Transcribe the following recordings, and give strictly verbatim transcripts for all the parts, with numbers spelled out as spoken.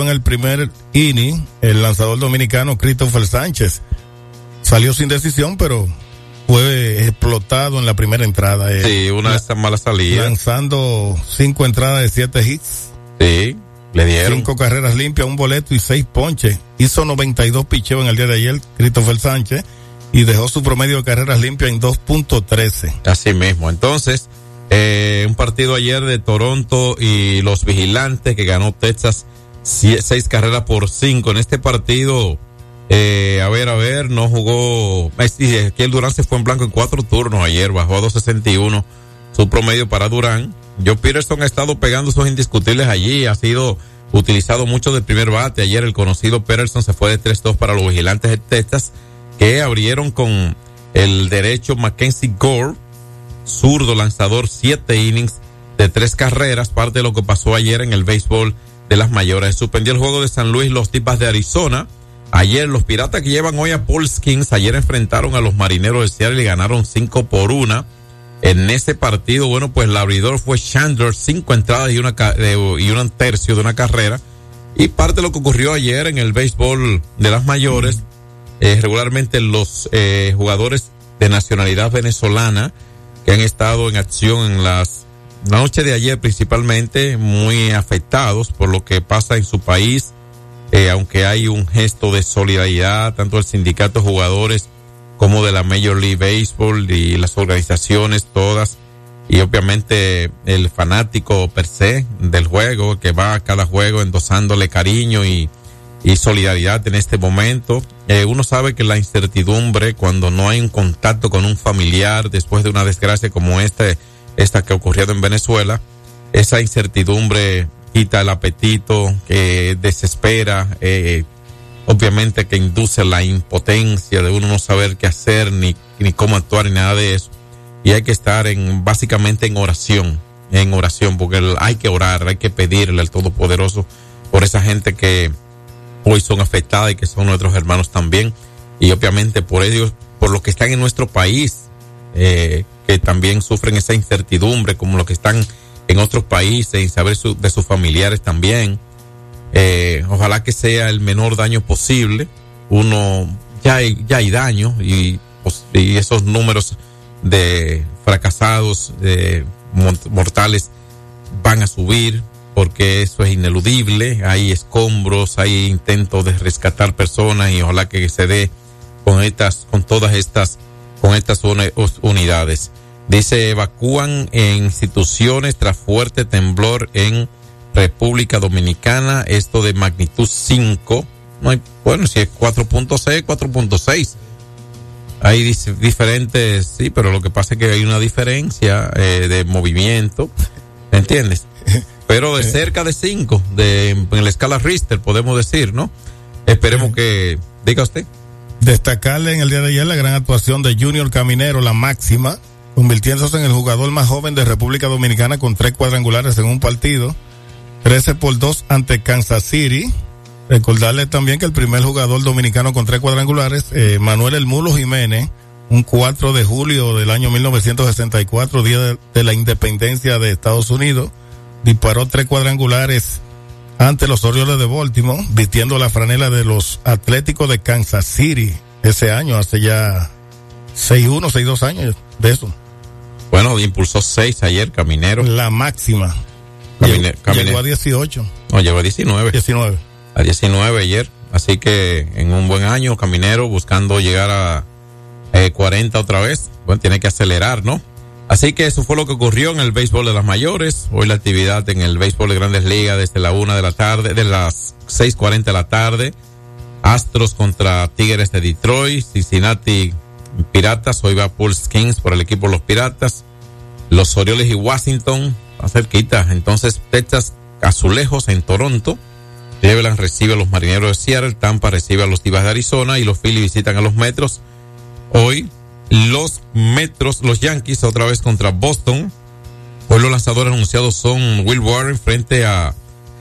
En el primer inning, el lanzador dominicano Christopher Sánchez salió sin decisión, pero fue explotado en la primera entrada. Sí, una de esas malas salidas. Lanzando cinco entradas de siete hits. Sí, le dieron. Cinco carreras limpias, un boleto y seis ponches. Hizo noventa y dos picheos en el día de ayer, Christopher Sánchez, y dejó su promedio de carreras limpias en dos punto trece. Así mismo. Entonces, eh, un partido ayer de Toronto y los Vigilantes que ganó Texas seis carreras por cinco. En este partido, eh, a ver, a ver, no jugó. Aquí el Durán se fue en blanco en cuatro turnos ayer, bajó a dos sesenta y uno su promedio para Durán. Joe Peterson ha estado pegando sus indiscutibles allí, ha sido utilizado mucho del primer bate. Ayer el conocido Peterson se fue de tres dos para los Vigilantes de Texas, que abrieron con el derecho Mackenzie Gore, zurdo lanzador, siete innings de tres carreras, parte de lo que pasó ayer en el béisbol de las mayores. Suspendió el juego de San Luis los Tipas de Arizona. Ayer los Piratas, que llevan hoy a Paul Skeens, ayer enfrentaron a los Marineros de Seattle y ganaron cinco por una. En ese partido, bueno, pues el abridor fue Chandler, cinco entradas y una de, y un tercio de una carrera. Y parte de lo que ocurrió ayer en el béisbol de las mayores, mm. eh, regularmente los eh, jugadores de nacionalidad venezolana que han estado en acción en las la noche de ayer principalmente, muy afectados por lo que pasa en su país, eh, aunque hay un gesto de solidaridad, tanto del sindicato de jugadores como de la Major League Baseball y las organizaciones todas, y obviamente el fanático per se del juego, que va a cada juego endosándole cariño y, y solidaridad en este momento. Eh, uno sabe que la incertidumbre, cuando no hay un contacto con un familiar después de una desgracia como este, esta que ha ocurrido en Venezuela, esa incertidumbre quita el apetito, que desespera, eh, obviamente que induce la impotencia de uno no saber qué hacer, ni, ni cómo actuar, ni nada de eso. Y hay que estar en, básicamente en oración, en oración, porque el, hay que orar, hay que pedirle al Todopoderoso por esa gente que hoy son afectadas y que son nuestros hermanos también. Y obviamente por ellos, por los que están en nuestro país, eh, que también sufren esa incertidumbre, como los que están en otros países y saber su, de sus familiares también. Eh, ojalá que sea el menor daño posible. Uno, ya hay, ya hay daño y, pues, y esos números de fracasados, eh, mortales van a subir, porque eso es ineludible. Hay escombros, hay intentos de rescatar personas y ojalá que se dé con estas, con todas estas, con estas unidades. Dice, evacúan en instituciones tras fuerte temblor en República Dominicana, esto de magnitud cinco. No hay, bueno, si es cuatro punto seis, cuatro punto seis. Hay dis- diferentes, sí, pero lo que pasa es que hay una diferencia eh, de movimiento, ¿entiendes? Pero de cerca de cinco, de, en la escala Richter, podemos decir, ¿no? Esperemos que, diga usted. Destacarle en el día de ayer la gran actuación de Junior Caminero, la máxima, convirtiéndose en el jugador más joven de República Dominicana con tres cuadrangulares en un partido, trece por dos ante Kansas City. Recordarle también que el primer jugador dominicano con tres cuadrangulares, eh, Manuel El Mulo Jiménez, un cuatro de julio del año mil novecientos sesenta y cuatro, día de, de la independencia de Estados Unidos, disparó tres cuadrangulares ante los Orioles de Baltimore, vistiendo la franela de los Atléticos de Kansas City ese año, hace ya seis uno, seis dos años de eso. Bueno, impulsó seis ayer, Caminero. La máxima. Camine, Camine. Llegó a dieciocho. No, llegó a diecinueve. diecinueve. A diecinueve ayer. Así que en un buen año, Caminero, buscando llegar a eh, cuarenta otra vez. Bueno, tiene que acelerar, ¿no? Así que eso fue lo que ocurrió en el béisbol de las mayores. Hoy la actividad en el béisbol de Grandes Ligas desde la una de la tarde, de las seis cuarenta de la tarde. Astros contra Tigres de Detroit, Cincinnati Piratas, hoy va Paul Skeens por el equipo de los Piratas. Los Orioles y Washington, a cerquita. Entonces, Texas, Azulejos en Toronto. Cleveland recibe a los Marineros de Seattle, Tampa recibe a los Divas de Arizona y los Phillies visitan a los Metros. Hoy, los Metros, los Yankees otra vez contra Boston. Hoy los lanzadores anunciados son Will Warren frente a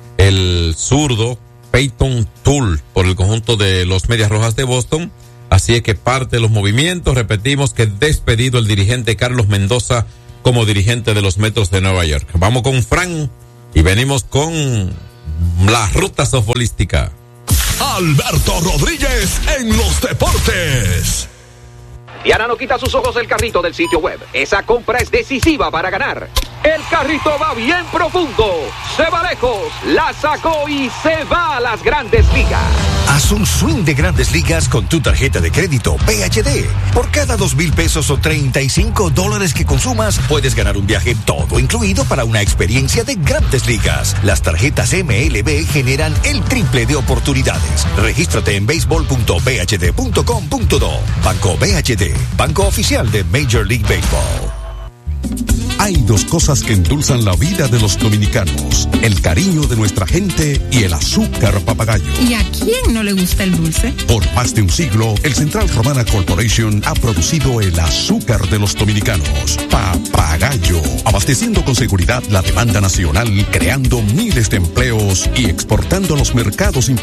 el zurdo Peyton Tull por el conjunto de los Medias Rojas de Boston. Así es que parte de los movimientos, repetimos que despedido el dirigente Carlos Mendoza como dirigente de los Metros de Nueva York. Vamos con Fran y venimos con La Ruta Sofolística. Alberto Rodríguez en los deportes. Diana no quita sus ojos del carrito del sitio web. Esa compra es decisiva para ganar. El carrito va bien profundo. Se va lejos. La sacó y se va a las Grandes Ligas. Haz un swing de Grandes Ligas con tu tarjeta de crédito P H D. Por cada dos mil pesos o treinta y cinco dólares que consumas, puedes ganar un viaje todo incluido para una experiencia de Grandes Ligas. Las tarjetas M L B generan el triple de oportunidades. Regístrate en béisbol punto b h d punto com punto do. Banco B H D, banco oficial de Major League Baseball. Hay dos cosas que endulzan la vida de los dominicanos: el cariño de nuestra gente y el azúcar papagayo. ¿Y a quién no le gusta el dulce? Por más de un siglo, el Central Romana Corporation ha producido el azúcar de los dominicanos, Papagayo, abasteciendo con seguridad la demanda nacional, creando miles de empleos y exportando a los mercados internacionales